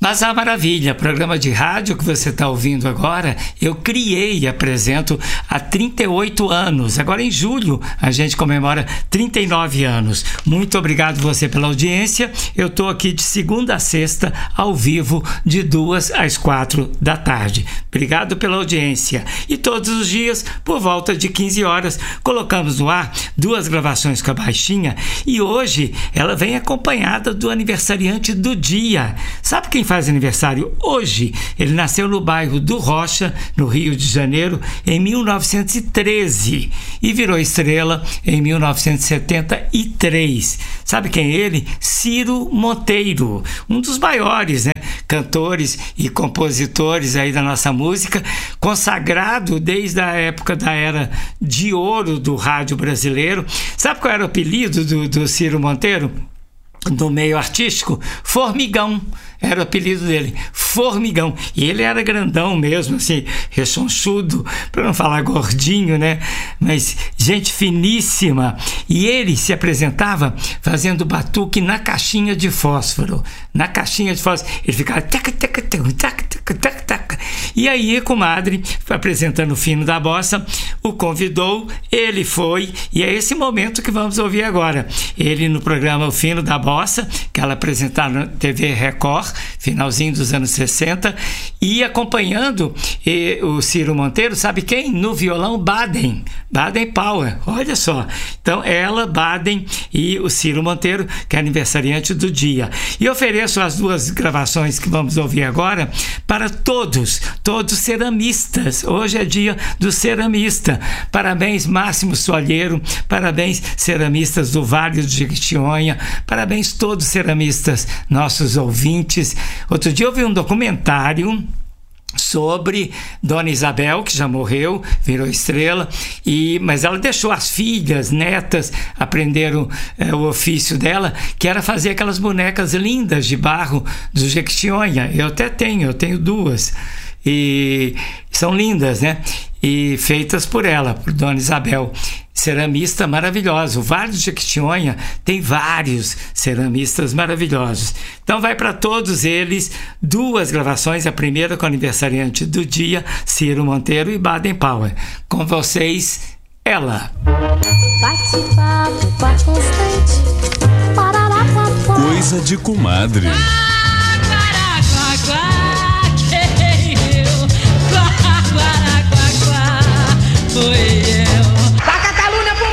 Mas a maravilha, programa de rádio que você está ouvindo agora, eu criei e apresento há 38 anos. Agora em julho a gente comemora 39 anos. Muito obrigado você pela audiência. Eu estou aqui de segunda a sexta, ao vivo, de 2 às 4 da tarde. Obrigado pela audiência. E todos os dias, por volta de 15 horas, colocamos no ar 2 gravações com a Baixinha. E hoje ela vem acompanhada do aniversariante do dia. Sabe quem faz aniversário hoje? Ele nasceu no bairro do Rocha, no Rio de Janeiro, em 1913 e virou estrela em 1973. Sabe quem é ele? Ciro Monteiro, um dos maiores, cantores e compositores aí da nossa música, consagrado desde a época da era de ouro do rádio brasileiro. Sabe qual era o apelido do Ciro Monteiro? No meio artístico? Formigão. Era o apelido dele, Formigão. E ele era grandão mesmo, assim, rechonchudo, para não falar gordinho, mas gente finíssima. E ele se apresentava fazendo batuque na caixinha de fósforo. Na caixinha de fósforo. Ele ficava... E aí, comadre, apresentando o Fino da Bossa, o convidou, ele foi, e é esse momento que vamos ouvir agora. Ele no programa O Fino da Bossa, que ela apresentava na TV Record, finalzinho dos anos 60, e acompanhando o Ciro Monteiro, sabe quem? No violão, Baden Powell, olha só. Então, ela, Baden e o Ciro Monteiro, que é aniversariante do dia. E ofereço as 2 gravações que vamos ouvir agora para todos ceramistas. Hoje é dia do ceramista. Parabéns, Máximo Soalheiro, parabéns, ceramistas do Vale do Jequitinhonha, parabéns todos ceramistas, nossos ouvintes. Outro dia eu vi um documentário sobre Dona Isabel, que já morreu, virou estrela, mas ela deixou as filhas, netas, aprenderam o ofício dela, que era fazer aquelas bonecas lindas de barro do Jequitinhonha. Eu tenho 2. E são lindas, E feitas por ela, por Dona Isabel, ceramista maravilhosa. O Vale do Jequitinhonha tem vários ceramistas maravilhosos. Então vai para todos eles 2 gravações, a primeira com o aniversariante do dia, Ciro Monteiro e Baden Powell. Com vocês, ela. Bate-papo constante. Coisa de comadre. Taca a calúnia pro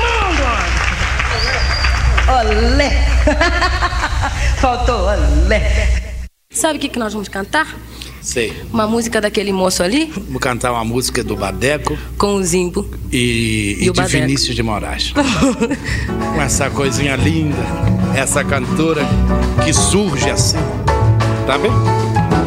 mundo! Olé! Faltou olé! Sabe o que nós vamos cantar? Sei. Uma música daquele moço ali? Vou cantar uma música do Badeco com o Zimbo e de Badeco. Vinícius de Moraes. Com essa coisinha linda, essa cantora que surge assim. Tá bem?